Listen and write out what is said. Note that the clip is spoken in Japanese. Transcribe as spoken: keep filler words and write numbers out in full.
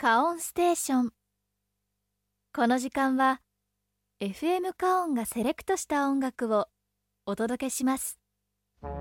カオンステーション。この時間は エフエム カオンがセレクトした音楽をお届けします。